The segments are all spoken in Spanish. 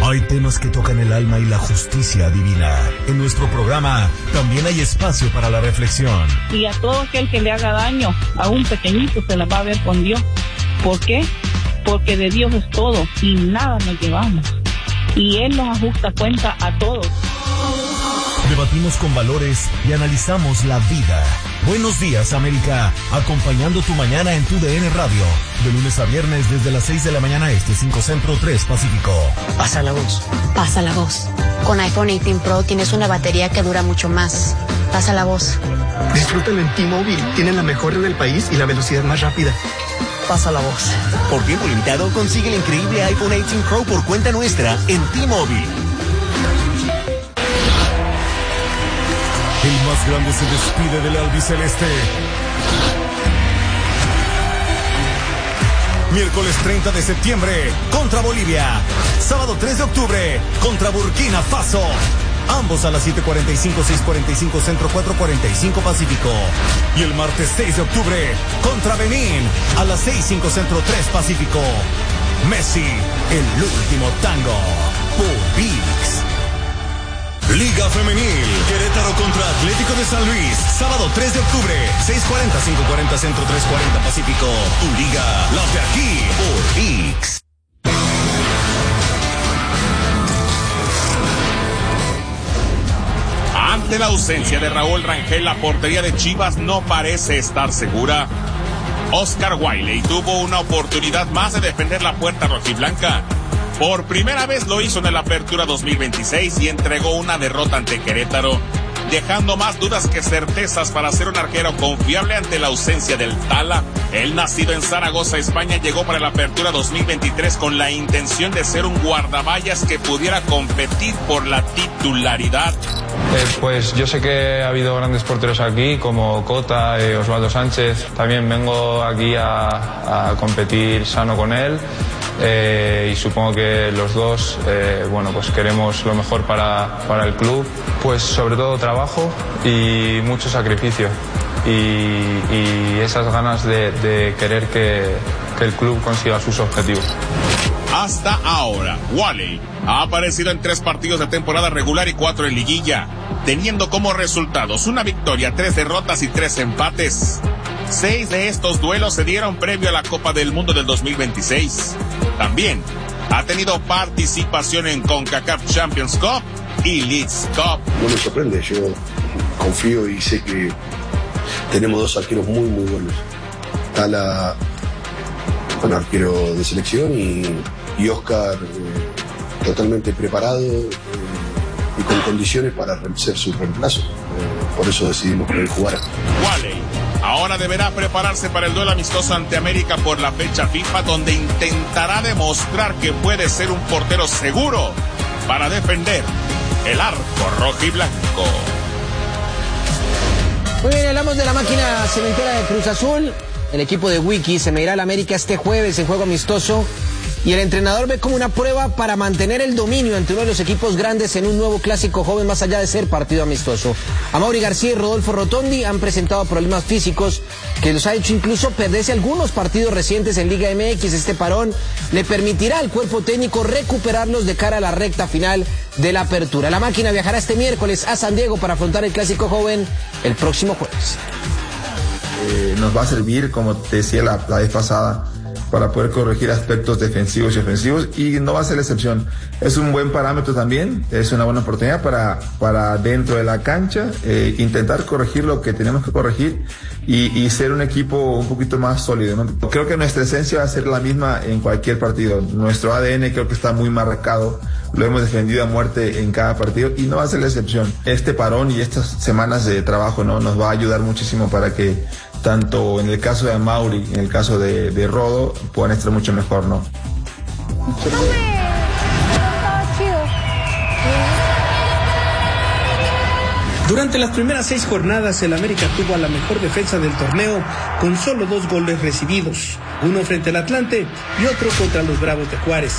Hay temas que tocan el alma y la justicia divina. En nuestro programa también hay espacio para la reflexión. Y a todo aquel que le haga daño, a un pequeñito, se la va a ver con Dios. ¿Por qué? Porque de Dios es todo y nada nos llevamos. Y Él nos ajusta cuenta a todos. Debatimos con valores y analizamos la vida. Buenos días, América. Acompañando tu mañana en tu DN Radio. De lunes a viernes desde las 6 de la mañana este, 5 Centro, 3 Pacífico. Pasa la voz. Pasa la voz. Con iPhone 18 Pro tienes una batería que dura mucho más. Pasa la voz. Disfrútalo en T-Mobile. Tienen la mejor red del país y la velocidad más rápida. Pasa la voz. Por tiempo limitado, consigue el increíble iPhone 18 Pro por cuenta nuestra en T-Mobile. El más grande se despide del albiceleste. Miércoles 30 de septiembre contra Bolivia. Sábado 3 de octubre contra Burkina Faso. Ambos a las 7:45, 6:45 Centro, 4:45 Pacífico. Y el martes 6 de octubre contra Benín a las 6:05 Centro, 3 Pacífico. Messi, el último tango. Por ViX. Liga Femenil, Querétaro contra Atlético de San Luis, sábado 3 de octubre, 6:40, 5:40 Centro, 3:40 Pacífico. Tu liga, las de aquí, por ViX. Ante la ausencia de Raúl Rangel, la portería de Chivas no parece estar segura. Oscar Wiley tuvo una oportunidad más de defender la puerta rojiblanca. Por primera vez lo hizo en la Apertura 2026 y entregó una derrota ante Querétaro, dejando más dudas que certezas para ser un arquero confiable ante la ausencia del Tala. El nacido en Zaragoza, España, llegó para la Apertura 2023 con la intención de ser un guardaballas que pudiera competir por la titularidad. Pues yo sé que ha habido grandes porteros aquí, como Cota, Osvaldo Sánchez. También vengo aquí a competir sano con él. Y supongo que los dos, pues queremos lo mejor para el club. Pues sobre todo trabajo y mucho sacrificio. Y esas ganas de querer que el club consiga sus objetivos. Hasta ahora, Wiley ha aparecido en 3 partidos de temporada regular y 4 en liguilla, teniendo como resultados una victoria, 3 derrotas y 3 empates. 6 de estos duelos se dieron previo a la Copa del Mundo del 2026. También ha tenido participación en CONCACAF Champions Cup y Leagues Cup. No me sorprende, yo confío y sé que tenemos 2 arqueros muy buenos. Tala, un arquero de selección, y Oscar totalmente preparado y con condiciones para ser su reemplazo. Por eso decidimos que él jugara. Wiley ahora deberá prepararse para el duelo amistoso ante América por la fecha FIFA, donde intentará demostrar que puede ser un portero seguro para defender el arco rojiblanco. Muy bien, hablamos de la máquina cementera de Cruz Azul. El equipo de Wiki se medirá al América este jueves en juego amistoso. Y el entrenador ve como una prueba para mantener el dominio ante uno de los equipos grandes en un nuevo clásico joven, más allá de ser partido amistoso. Amaury García y Rodolfo Rotondi han presentado problemas físicos que los ha hecho incluso perderse algunos partidos recientes en Liga MX. Este parón le permitirá al cuerpo técnico recuperarlos de cara a la recta final de la apertura. La máquina viajará este miércoles a San Diego para afrontar el clásico joven el próximo jueves. Nos va a servir, como te decía la vez pasada, para poder corregir aspectos defensivos y ofensivos, y no va a ser la excepción. Es un buen parámetro también, es una buena oportunidad para dentro de la cancha intentar corregir lo que tenemos que corregir y ser un equipo un poquito más sólido, ¿no? Creo que nuestra esencia va a ser la misma en cualquier partido. Nuestro ADN creo que está muy marcado, lo hemos defendido a muerte en cada partido y no va a ser la excepción. Este parón y estas semanas de trabajo, ¿no?, nos va a ayudar muchísimo para que tanto en el caso de Amaury, en el caso de Rodo, puedan estar mucho mejor, ¿no? Durante las primeras 6 jornadas, el América tuvo a la mejor defensa del torneo, con solo 2 goles recibidos, uno frente al Atlante y otro contra los Bravos de Juárez.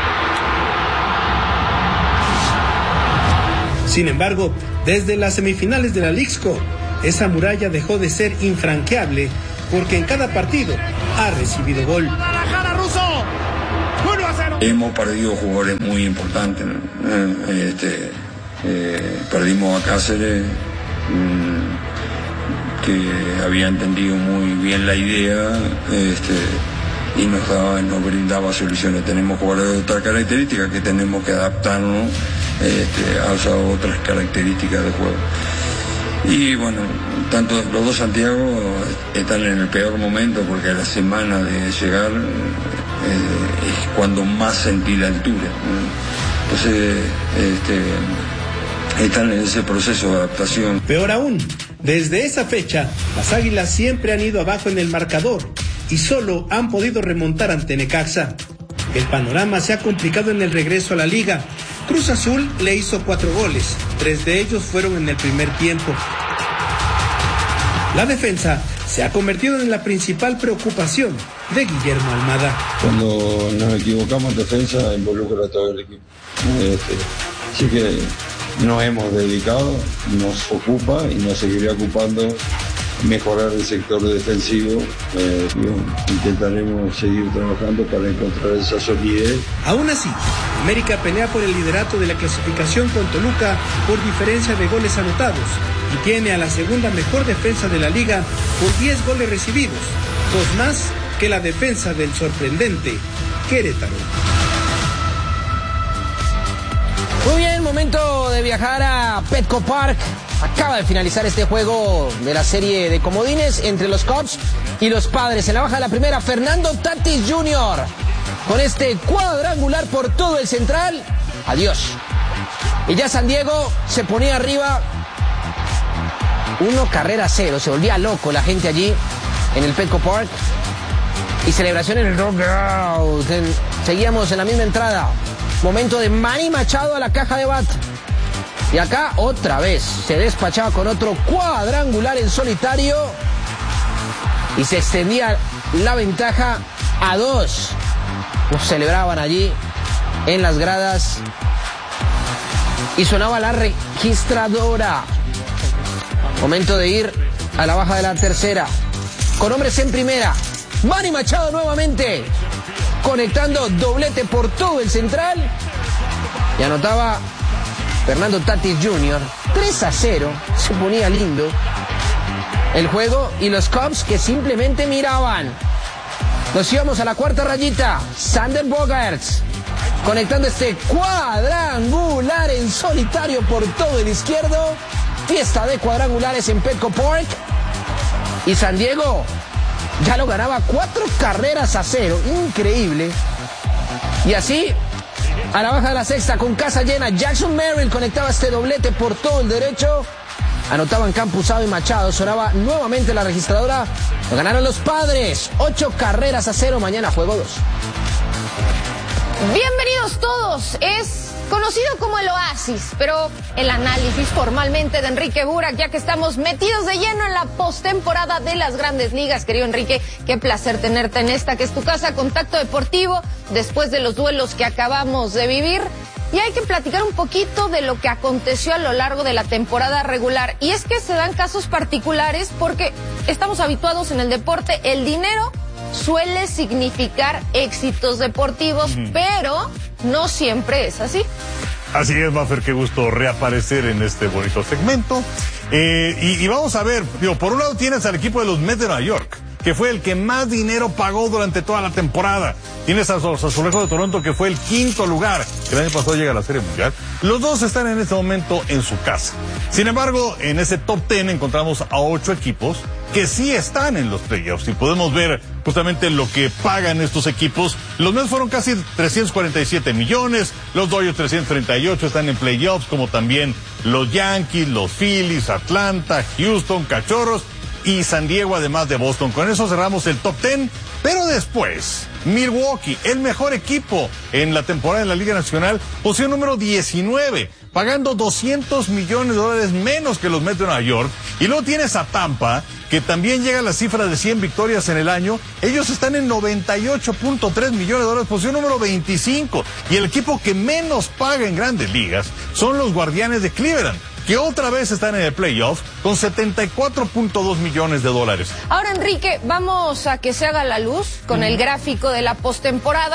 Sin embargo, desde las semifinales de la Leagues Cup, esa muralla dejó de ser infranqueable, porque en cada partido ha recibido gol. ¡Guadalajara, Russo! 1-0. Hemos perdido jugadores muy importantes, ¿no? Perdimos a Cáceres, que había entendido muy bien la idea, y nos brindaba soluciones. Tenemos jugadores de otras características que tenemos que adaptarnos a esas otras características de juego. Y bueno, tanto los dos Santiago están en el peor momento, porque a la semana de llegar es cuando más sentí la altura, ¿no? Entonces están en ese proceso de adaptación. Peor aún, desde esa fecha las Águilas siempre han ido abajo en el marcador y solo han podido remontar ante Necaxa. El panorama se ha complicado en el regreso a la liga. Cruz Azul le hizo 4 goles, 3 de ellos fueron en el primer tiempo. La defensa se ha convertido en la principal preocupación de Guillermo Almada. Cuando nos equivocamos en defensa, involucra a todo el equipo. Así que nos hemos dedicado, nos ocupa y nos seguirá ocupando mejorar el sector defensivo. Intentaremos seguir trabajando para encontrar esa solidez. Aún así, América pelea por el liderato de la clasificación con Toluca por diferencia de goles anotados y tiene a la segunda mejor defensa de la liga con 10 goles recibidos, 2 más que la defensa del sorprendente Querétaro. Muy bien, momento de viajar a Petco Park. Acaba de finalizar este juego de la serie de comodines entre los Cubs y los Padres. En la baja de la primera, Fernando Tatis Jr. con este cuadrangular por todo el central. Adiós. Y ya San Diego se ponía arriba 1-0. Se volvía loco la gente allí en el Petco Park. Y celebración en el Dugout. Seguíamos en la misma entrada. Momento de Manny Machado a la caja de bat. Y acá otra vez se despachaba con otro cuadrangular en solitario. Y se extendía la ventaja a 2. Lo celebraban allí en las gradas. Y sonaba la registradora. Momento de ir a la baja de la tercera. Con hombres en primera. Manny Machado nuevamente. Conectando doblete por todo el central. Y anotaba Fernando Tatis Jr. 3-0. Se ponía lindo el juego. Y los Cubs que simplemente miraban. Nos íbamos a la cuarta rayita. Sander Bogaerts conectando este cuadrangular en solitario por todo el izquierdo. Fiesta de cuadrangulares en Petco Park. Y San Diego ya lo ganaba 4-0. Increíble. Y así, a la baja de la sexta, con casa llena, Jackson Merrill conectaba este doblete por todo el derecho. Anotaban Campuzano y Machado. Sonaba nuevamente la registradora. Lo ganaron los Padres. 8-0. Mañana juego 2. Bienvenidos todos. Es conocido como el Oasis, pero el análisis formalmente de Enrique Burak, ya que estamos metidos de lleno en la postemporada de las Grandes Ligas. Querido Enrique, qué placer tenerte en esta que es tu casa, Contacto Deportivo, después de los duelos que acabamos de vivir. Y hay que platicar un poquito de lo que aconteció a lo largo de la temporada regular. Y es que se dan casos particulares porque estamos habituados en el deporte, el dinero suele significar éxitos deportivos, pero no siempre es así. Así es, Mafer, qué gusto reaparecer en este bonito segmento. Y vamos a ver, por un lado tienes al equipo de los Mets de Nueva York, que fue el que más dinero pagó durante toda la temporada. Tienes a los Azulejos de Toronto, que fue el 5º lugar, que el año pasado llega a la Serie Mundial. Los dos están en este momento en su casa. Sin embargo, en ese top 10 encontramos a 8 equipos que sí están en los playoffs. Y podemos ver justamente lo que pagan estos equipos. Los Mets fueron casi 347 millones, los Dodgers 338 están en playoffs, como también los Yankees, los Phillies, Atlanta, Houston, Cachorros y San Diego, además de Boston. Con eso cerramos el top 10, pero después Milwaukee, el mejor equipo en la temporada de la Liga Nacional, posición número 19, pagando $200 millones menos que los Mets de Nueva York. Y luego tienes a Tampa, que también llega a la cifra de 100 victorias en el año. Ellos están en $98.3 millones, posición número 25. Y el equipo que menos paga en Grandes Ligas son los Guardianes de Cleveland, que otra vez están en el playoff con $74.2 millones. Ahora, Enrique, vamos a que se haga la luz con el gráfico de la postemporada.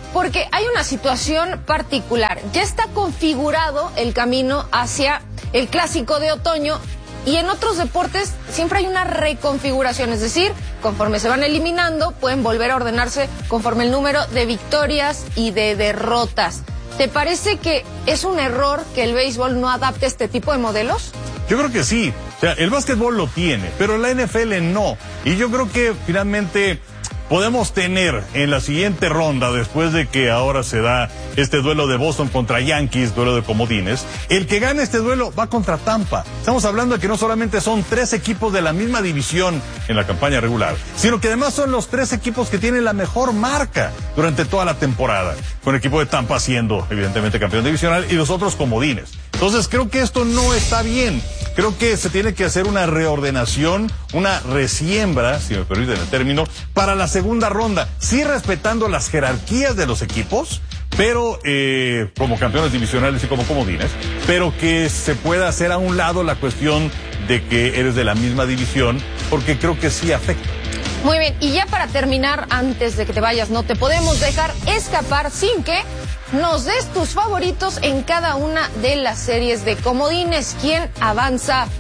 porque hay una situación particular. Ya está configurado el camino hacia el Clásico de Otoño y en otros deportes siempre hay una reconfiguración, es decir, conforme se van eliminando pueden volver a ordenarse conforme el número de victorias y de derrotas. ¿Te parece que es un error que el béisbol no adapte este tipo de modelos? Yo creo que sí. O sea, el básquetbol lo tiene, pero la NFL no. Y yo creo que finalmente podemos tener en la siguiente ronda, después de que ahora se da este duelo de Boston contra Yankees, duelo de comodines, el que gane este duelo va contra Tampa. Estamos hablando de que no solamente son 3 equipos de la misma división en la campaña regular, sino que además son los 3 equipos que tienen la mejor marca durante toda la temporada, con el equipo de Tampa siendo evidentemente campeón divisional y los otros comodines. Entonces creo que esto no está bien. Creo que se tiene que hacer una reordenación, una resiembra, si me permiten el término, para la segunda ronda, sí respetando las jerarquías de los equipos, pero como campeones divisionales y como comodines, pero que se pueda hacer a un lado la cuestión de que eres de la misma división, porque creo que sí afecta. Muy bien, y ya para terminar, antes de que te vayas, no te podemos dejar escapar sin que nos des tus favoritos en cada una de las series de comodines. ¿Quién avanza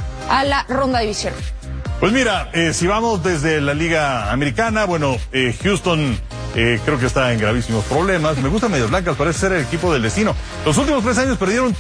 a la ronda divisional? Pues mira, si vamos desde la Liga Americana, bueno, Houston creo que está en gravísimos problemas. Me gustan Medias Blancas, parece ser el equipo del destino. Los últimos 3 años perdieron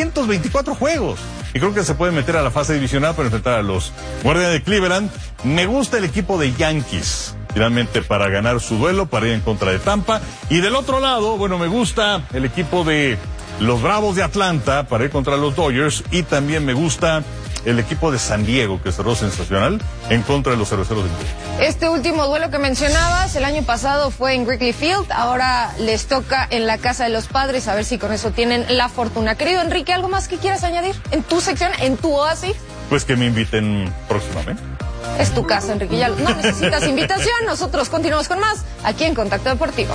324 juegos. Y creo que se puede meter a la fase divisional para enfrentar a los Guardianes de Cleveland. Me gusta el equipo de Yankees, finalmente, para ganar su duelo, para ir en contra de Tampa. Y del otro lado, bueno, me gusta el equipo de los Bravos de Atlanta para ir contra los Dodgers. Y también me gusta el equipo de San Diego, que cerró sensacional, en contra de los Cerveceros de Milwaukee. Este último duelo que mencionabas, el año pasado fue en Wrigley Field, ahora les toca en la casa de los Padres, a ver si con eso tienen la fortuna. Querido Enrique, ¿algo más que quieras añadir en tu sección, en tu oasis? Pues que me inviten próximamente. Es tu casa, Enrique, ya no necesitas invitación, nosotros continuamos con más, aquí en Contacto Deportivo.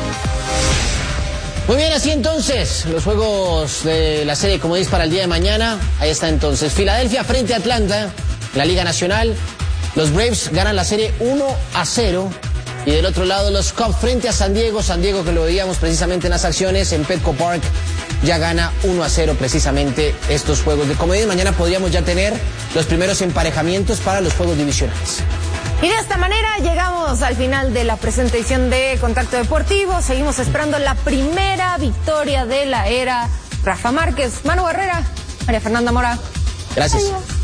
Muy bien, así entonces, los juegos de la serie comodines para el día de mañana. Ahí está entonces, Filadelfia frente a Atlanta, en la Liga Nacional. Los Braves ganan la serie 1-0. Y del otro lado, los Cubs frente a San Diego. San Diego, que lo veíamos precisamente en las acciones, en Petco Park, ya gana 1-0 precisamente estos juegos de comodines. Mañana podríamos ya tener los primeros emparejamientos para los juegos divisionales. Y de esta manera llegamos al final de la presente edición de Contacto Deportivo. Seguimos esperando la primera victoria de la era Rafa Márquez, Manu Herrera, María Fernanda Mora. Gracias. Adiós.